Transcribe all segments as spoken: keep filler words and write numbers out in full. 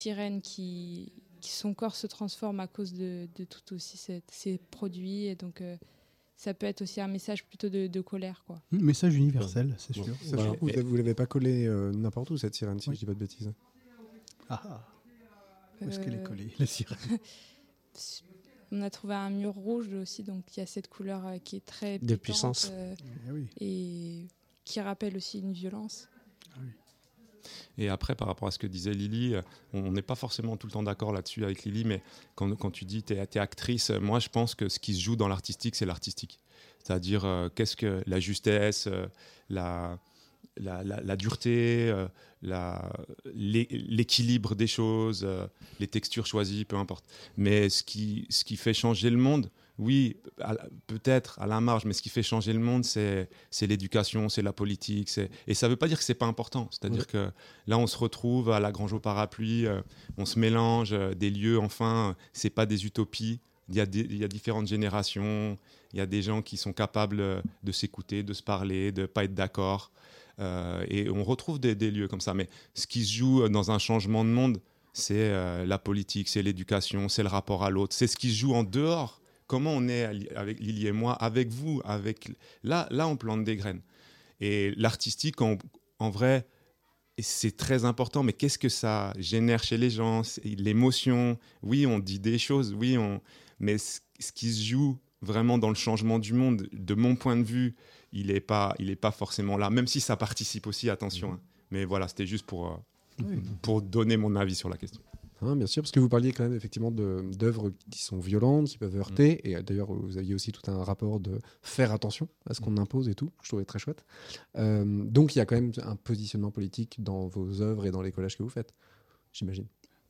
sirène qui, qui son corps se transforme à cause de, de tout aussi cette, ces produits. Et donc, euh, ça peut être aussi un message plutôt de, de colère, quoi. Mmh, message universel, c'est sûr. Ça, voilà. Vous ne l'avez pas collé euh, n'importe où, cette sirène, si oui. je dis pas de bêtises. Ah, ah. Où est-ce Euh, qu'elle est collée, la sirène? On a trouvé un mur rouge aussi, donc il y a cette couleur euh, qui est très de pitante, puissance euh, eh oui. et qui rappelle aussi une violence. Ah oui. Et après, par rapport à ce que disait Lily, on n'est pas forcément tout le temps d'accord là-dessus avec Lily, mais quand, quand tu dis tu es actrice, moi je pense que ce qui se joue dans l'artistique, c'est l'artistique. C'est-à-dire euh, qu'est-ce que la justesse, euh, la, la, la, la dureté, euh, la, l'é, l'équilibre des choses, euh, les textures choisies, peu importe. Mais ce qui, ce qui fait changer le monde, oui, à, peut-être à la marge, mais ce qui fait changer le monde, c'est, c'est l'éducation, c'est la politique. C'est... Et ça ne veut pas dire que ce n'est pas important. C'est-à-dire oui. que là, on se retrouve à la Grange au Parapluie, euh, on se mélange, euh, des lieux, enfin, ce n'est pas des utopies. Il y a des, il y a différentes générations, il y a des gens qui sont capables de s'écouter, de se parler, de ne pas être d'accord. Euh, et on retrouve des, des lieux comme ça. Mais ce qui se joue dans un changement de monde, c'est euh, la politique, c'est l'éducation, c'est le rapport à l'autre. C'est ce qui se joue en dehors. Comment on est, avec Lily et moi, avec vous, avec... Là, là, on plante des graines. Et l'artistique, en, en vrai, c'est très important. Mais qu'est-ce que ça génère chez les gens? C'est l'émotion. Oui, on dit des choses, oui, on... mais ce, ce qui se joue vraiment dans le changement du monde, de mon point de vue, il n'est pas, il est pas forcément là, même si ça participe aussi, attention. Mmh. Hein. Mais voilà, c'était juste pour, euh, oui. pour donner mon avis sur la question. Hein, bien sûr, parce que vous parliez quand même effectivement de, d'œuvres qui sont violentes, qui peuvent heurter, mmh. et d'ailleurs vous aviez aussi tout un rapport de faire attention à ce qu'on impose et tout, je trouvais très chouette. Euh, donc il y a quand même un positionnement politique dans vos œuvres et dans les collages que vous faites, j'imagine.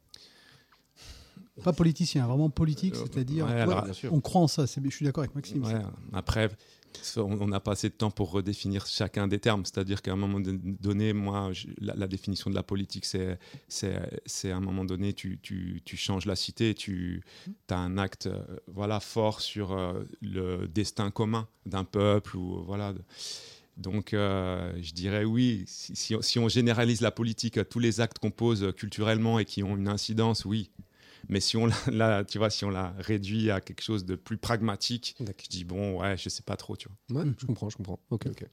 Pas politicien, vraiment politique, euh, c'est-à-dire ouais, alors, ouais, on croit en ça, c'est, je suis d'accord avec Maxime. Ouais, après, on n'a pas assez de temps pour redéfinir chacun des termes, c'est-à-dire qu'à un moment donné, moi, je, la, la définition de la politique, c'est, c'est, c'est à un moment donné, tu, tu, tu changes la cité, tu as un acte euh, voilà, fort sur euh, le destin commun d'un peuple, ou voilà. Donc, euh, je dirais oui, si, si, on, si on généralise la politique à tous les actes qu'on pose culturellement et qui ont une incidence, oui. Mais si on, la, tu vois, si on la réduit à quelque chose de plus pragmatique, D'accord. je dis bon, ouais, je sais pas trop, tu vois. Ouais, mmh. je comprends, je comprends. Ok, ok.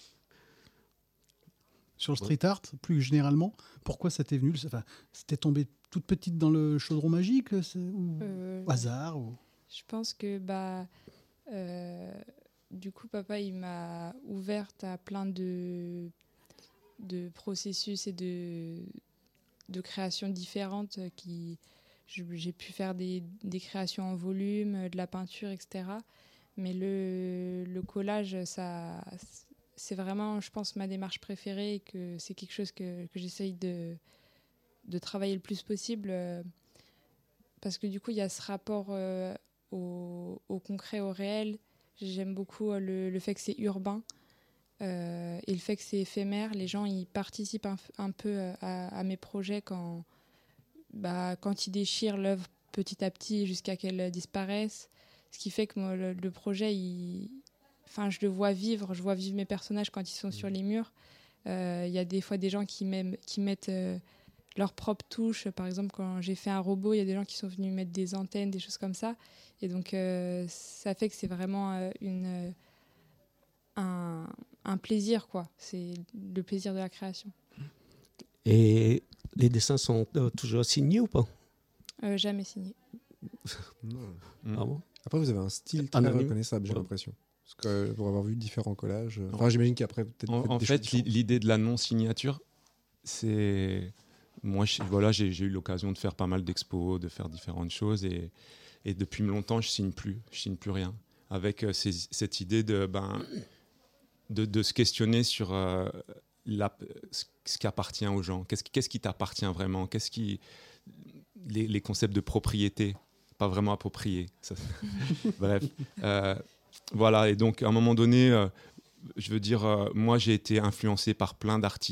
Sur le street art, plus généralement, pourquoi ça t'est venu? Enfin, c'était tombé toute petite dans le chaudron magique ou euh, au hasard ou... Je pense que bah, euh, du coup, papa, il m'a ouverte à plein de, de processus et de, de créations différentes qui... J'ai pu faire des, des créations en volume, de la peinture, et cetera. Mais le, le collage, ça, c'est vraiment, je pense, ma démarche préférée et que c'est quelque chose que, que j'essaye de, de travailler le plus possible. Parce que du coup, il y a ce rapport euh, au, au concret, au réel. J'aime beaucoup le, le fait que c'est urbain euh, et le fait que c'est éphémère. Les gens, ils participent un, un peu à, à mes projets quand... Bah, quand ils déchirent l'œuvre petit à petit jusqu'à qu'elle disparaisse, ce qui fait que moi, le, le projet, il... enfin, je le vois vivre, je vois vivre mes personnages quand ils sont mmh. sur les murs. Il euh, y a des fois des gens qui, qui mettent euh, leur propre touche. Par exemple, quand j'ai fait un robot, il y a des gens qui sont venus mettre des antennes, des choses comme ça. Et donc, euh, ça fait que c'est vraiment euh, une, euh, un, un plaisir, quoi. C'est le plaisir de la création. Et les dessins sont euh, toujours signés ou pas? euh, Jamais signés. Non. Ah bon? Après, vous avez un style très Anonyme. reconnaissable, j'ai ouais. l'impression. Parce que pour avoir vu différents collages... Enfin, en, j'imagine qu'après, peut-être... En, en fait, l'idée de la non-signature, c'est... Moi, je, voilà, j'ai, j'ai eu l'occasion de faire pas mal d'expos, de faire différentes choses. Et, et depuis longtemps, je signe plus. Je signe plus rien. Avec euh, ces, cette idée de, ben, de, de se questionner sur... Euh, La, ce qui appartient aux gens, qu'est-ce, qu'est-ce qui t'appartient vraiment, qu'est-ce qui, les, les concepts de propriété, pas vraiment approprié. Ça, bref, euh, voilà. Et donc à un moment donné, euh, je veux dire, euh, moi j'ai été influencé par plein d'artistes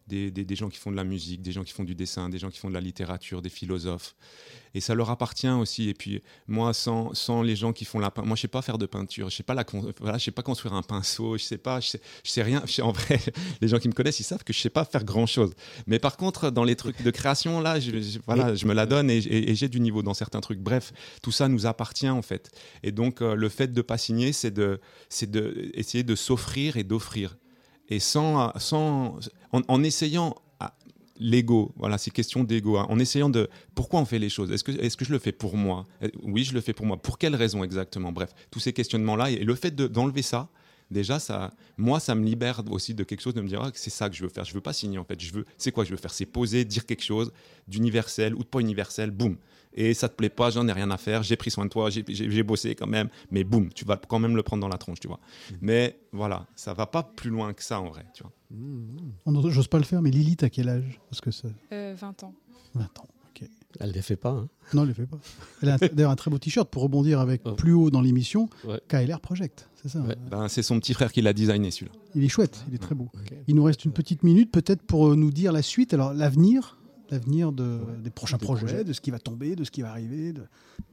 des, des, des gens qui font de la musique, des gens qui font du dessin, des gens qui font de la littérature, des philosophes. Et ça leur appartient aussi. Et puis moi, sans, sans les gens qui font la peinture, moi je sais pas faire de peinture, je sais pas la, voilà, je sais pas construire un pinceau, je sais pas, je sais, je sais rien. Je sais, en vrai, les gens qui me connaissent, ils savent que je sais pas faire grand chose. Mais par contre, dans les trucs de création, là, je, je, voilà, je me la donne et, et, et j'ai du niveau dans certains trucs. Bref, tout ça nous appartient en fait. Et donc euh, le fait de pas signer, c'est de, c'est de essayer de s'offrir et d'offrir. Et sans, sans, en, en essayant ah, l'ego, voilà, c'est question d'ego, hein, en essayant de pourquoi on fait les choses. Est-ce que, est-ce que je le fais pour moi ? Oui, je le fais pour moi. Pour quelle raison exactement ? Bref, tous ces questionnements-là et le fait de, d'enlever ça, déjà, ça, moi, ça me libère aussi de quelque chose, de me dire ah, que c'est ça que je veux faire. Je veux pas signer en fait. Je veux, c'est quoi que je veux faire ? C'est poser, dire quelque chose d'universel ou de pas universel. Boum. Et ça te plaît pas, j'en ai rien à faire, j'ai pris soin de toi, j'ai, j'ai, j'ai bossé quand même, mais boum, tu vas quand même le prendre dans la tronche, tu vois. Mmh. Mais voilà, ça va pas plus loin que ça en vrai, tu vois. Mmh. J'ose pas le faire, mais Lily, t'as quel âge ? Parce que ça... euh, vingt ans. vingt ans, ok. Elle les fait pas, hein ? Non, elle les fait pas. Elle a d'ailleurs un très beau t-shirt pour rebondir avec oh. plus haut dans l'émission, ouais. K L R Project, c'est ça ouais. Ben, c'est son petit frère qui l'a designé celui-là. Il est chouette, il est très beau. Okay. Il nous reste une petite minute peut-être pour nous dire la suite, alors l'avenir. L'avenir de, ouais, des prochains des projets, projets, de ce qui va tomber, de ce qui va arriver. De...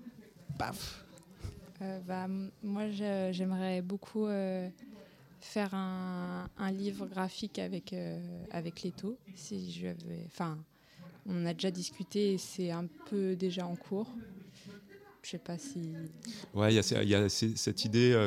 Paf euh, bah, moi, je, j'aimerais beaucoup euh, faire un, un livre graphique avec, euh, avec Leto. Si je vais, enfin, on a déjà discuté et c'est un peu déjà en cours. Je ne sais pas si... Ouais, il y, y a cette idée... Euh,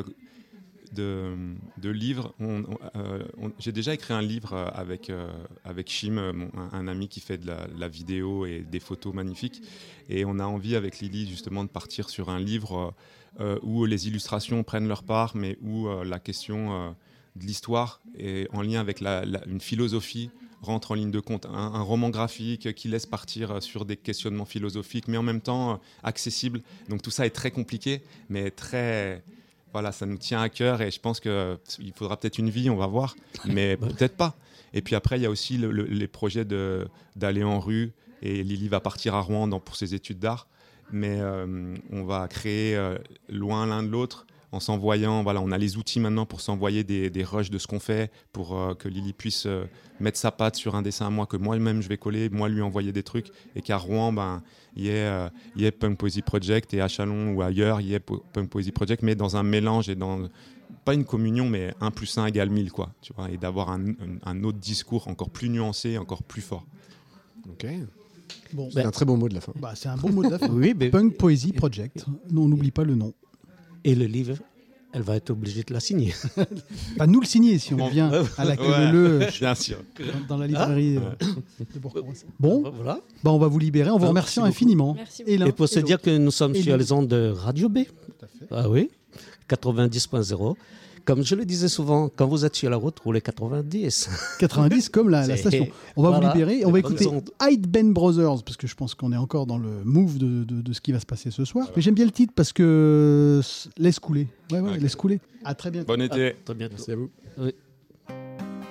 De, de livres. On, on, euh, on, j'ai déjà écrit un livre avec, euh, avec Chim, mon, un, un ami qui fait de la, la vidéo et des photos magnifiques. Et on a envie avec Lily justement de partir sur un livre euh, où les illustrations prennent leur part, mais où euh, la question euh, de l'histoire est en lien avec la, la, une philosophie rentre en ligne de compte. Un, un roman graphique qui laisse partir sur des questionnements philosophiques, mais en même temps euh, accessible. Donc tout ça est très compliqué, mais très... Voilà, ça nous tient à cœur et je pense qu'il faudra peut-être une vie, on va voir, mais peut-être pas. Et puis après, il y a aussi le, le, les projets de, d'aller en rue et Lily va partir à Rouen dans, pour ses études d'art, mais euh, on va créer euh, loin l'un de l'autre en s'envoyant, voilà, on a les outils maintenant pour s'envoyer des, des rushs de ce qu'on fait, pour euh, que Lily puisse euh, mettre sa patte sur un dessin à moi, que moi-même je vais coller, moi lui envoyer des trucs, et qu'à Rouen, ben, il y ait, euh, il y ait Punk Poesy Project, et à Chalon ou ailleurs, il y ait Punk Poesy Project, mais dans un mélange et dans, pas une communion, mais un plus un égale mille, quoi, tu vois, et d'avoir un, un, un autre discours encore plus nuancé, encore plus fort. Ok. Bon, c'est ben, un très bon mot de la fin. Bah, c'est un bon mot de la fin. Oui, mais... Punk Poesy Project, non, on n'oublie pas le nom. Et le livre, elle va être obligée de la signer. Pas nous le signer si on vient à la queue ouais, le bien sûr. Dans, dans la librairie ah euh, de Bourg-en-Bresse. Bon, voilà. Bah, on va vous libérer en vous remerciant Merci infiniment. Merci et, et pour se dire que nous sommes et sur les ondes de Radio B. Tout à fait. Ah oui, quatre-vingt-dix point zéro. Comme je le disais souvent, quand vous êtes sur la route, roulez quatre-vingt-dix. quatre-vingt-dix comme la, la station. On va voilà, vous libérer. On va écouter ondes. Hyde Ben Brothers, parce que je pense qu'on est encore dans le move de, de, de ce qui va se passer ce soir. Mais j'aime bien le titre parce que laisse couler. Ouais, ouais, okay. Laisse couler. À très bientôt. Bon été. À très bientôt. Merci à vous. Oui.